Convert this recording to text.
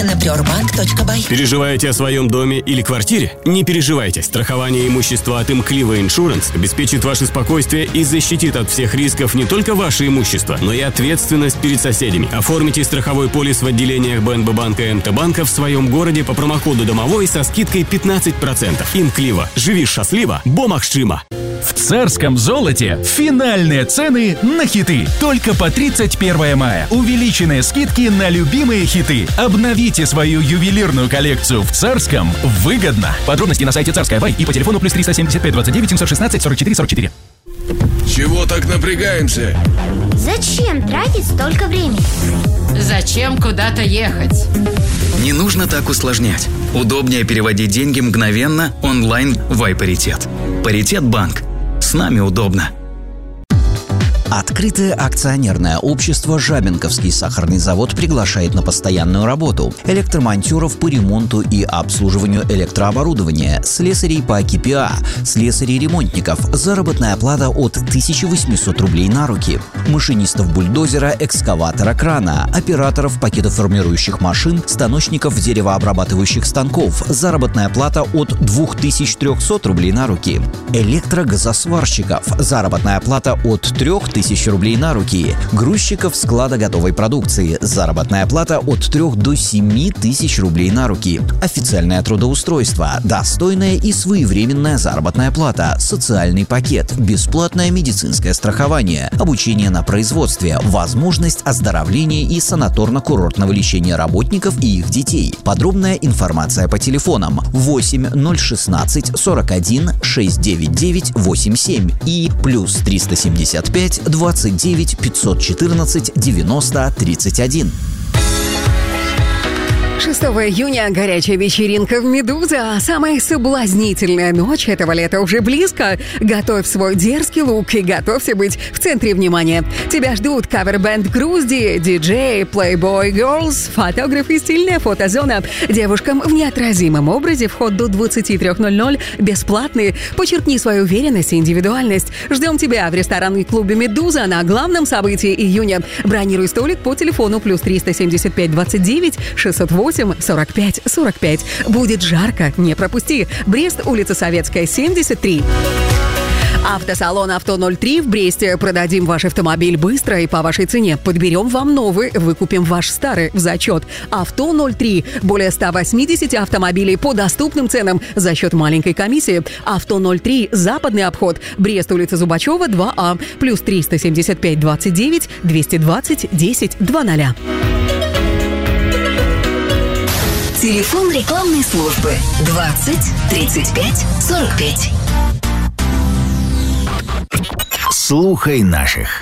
Подробнее на priorbank.by. Переживаете о своем доме или квартире? Не переживайте. Страхование имущества от Имклива Insurance обеспечит ваше спокойствие и защитит от всех рисков не только ваше имущество, но и ответственность перед соседями. Оформите страховой полис в отделениях БНБ банка и МТ банка в своем городе по промокоду «Домовой» со скидкой 15%. Имклива. Живи счастливо. Бомахшима. В Царском золоте финальные цены на хиты. Только по 31 мая. Увеличенные скидки на любимые хиты. Обновите свою ювелирную коллекцию в Царском выгодно. Подробности на сайте Царская Бай и по телефону +375 29 716 44 44. Чего так напрягаемся? Зачем тратить столько времени? Зачем куда-то ехать? Не нужно так усложнять. Удобнее переводить деньги мгновенно онлайн в iParитет. Паритет банк. С нами удобно. Открытое акционерное общество «Жабинковский сахарный завод» приглашает на постоянную работу электромонтеров по ремонту и обслуживанию электрооборудования, слесарей по КПА, слесарей-ремонтников, заработная плата от 1800 рублей на руки, машинистов бульдозера, экскаватора, крана, операторов пакетоформирующих машин, станочников деревообрабатывающих станков, заработная плата от 2300 рублей на руки, электрогазосварщиков, заработная плата от 3000 рублей на руки, грузчиков склада готовой продукции, заработная плата от 3 до 7 тысяч рублей на руки, официальное трудоустройство, достойная и своевременная заработная плата, социальный пакет, бесплатное медицинское страхование, обучение на производстве, возможность оздоровления и санаторно-курортного лечения работников и их детей. Подробная информация по телефонам 8 016 41 699 87 и +375 29 514 90 31. 6 июня горячая вечеринка в «Медуза». Самая соблазнительная ночь этого лета уже близко. Готовь свой дерзкий лук и готовься быть в центре внимания. Тебя ждут кавер-бэнд «Грузди», диджей, Playboy Girls, фотографы и стильная фотозона. Девушкам в неотразимом образе вход до 23:00 бесплатный. Подчеркни свою уверенность и индивидуальность. Ждем тебя в ресторане клубе «Медуза» на главном событии июня. Бронируй столик по телефону +375 29 608 45 45. Будет жарко, не пропусти. Брест, улица Советская, 73. Автосалон «Авто-03» в Бресте. Продадим ваш автомобиль быстро и по вашей цене. Подберем вам новый, выкупим ваш старый в зачет. «Авто-03». Более 180 автомобилей по доступным ценам за счет маленькой комиссии. «Авто-03», западный обход. Брест, улица Зубачева, 2А. +375 29 220 10 00. Телефон рекламной службы 20 35 45. Слухай наших.